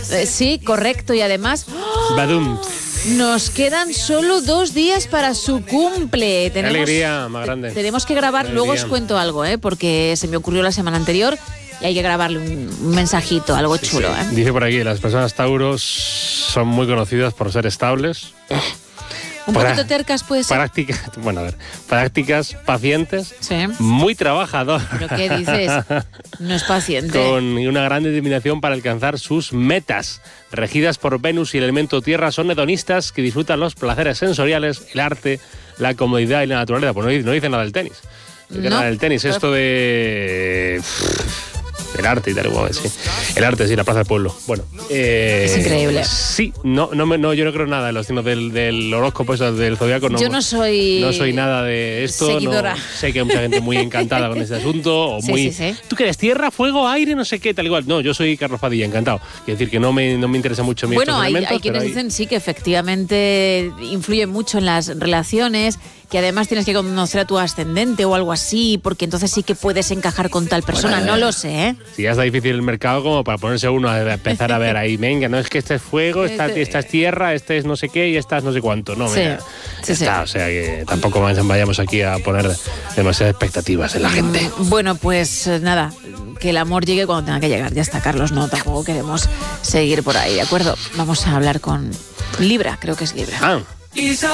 Sí, correcto. Y además, Badum. nos quedan solo 2 días para su cumple. Qué alegría más grande. Tenemos que grabar, Qué luego alegría. os cuento algo, porque se me ocurrió la semana anterior y hay que grabarle un mensajito, algo chulo. Sí. Dice por aquí, las personas Tauros son muy conocidas por ser estables. Un poquito tercas puede ser. Prácticas, pacientes, Sí. muy trabajadoras. ¿Pero qué dices? No es paciente. Con una gran determinación para alcanzar sus metas. Regidas por Venus y el elemento tierra, son hedonistas que disfrutan los placeres sensoriales, el arte, la comodidad y la naturaleza. Pues no dice nada del tenis. No dice nada del tenis. Esto de... El arte y tal, bueno, sí. El arte, sí, la Plaza del Pueblo. Bueno. Es increíble. Sí, yo no creo nada en los signos del horóscopo, eso, del zodiaco. Yo no soy... No soy nada de esto. seguidora. Sé que hay mucha gente muy encantada con este asunto. O Sí. ¿Tú qué eres? ¿Tierra, fuego, aire, no sé qué, tal igual? No, yo soy Carlos Padilla, encantado. Quiero decir que no me interesa mucho mi Bueno, estos hay elementos, quienes dicen sí que efectivamente influye mucho en las relaciones, que además tienes que conocer a tu ascendente o algo así, porque entonces sí que puedes encajar con tal persona. Bueno, no lo sé, ¿eh? Si ya está difícil el mercado como para ponerse uno a empezar a ver ahí, venga, no es que este es fuego, esta es tierra, este es no sé qué y esta es no sé cuánto. No, Sí, mira, sí. está, o sea que tampoco vayamos aquí a poner demasiadas expectativas en la gente. Bueno, pues nada, que el amor llegue cuando tenga que llegar. Ya está, Carlos, no, tampoco queremos seguir por ahí, ¿de acuerdo? Vamos a hablar con Libra, creo que es Libra. Ah.